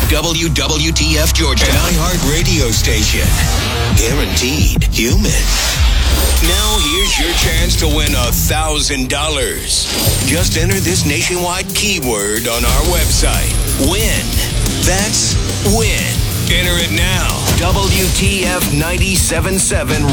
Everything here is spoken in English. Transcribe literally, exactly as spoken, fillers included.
W W T F Georgia, an iHeart radio station. Guaranteed human. Now here's your chance to win a thousand dollars. Just enter this nationwide keyword on our website. Win. That's win. Enter it now. W T F nine seven seven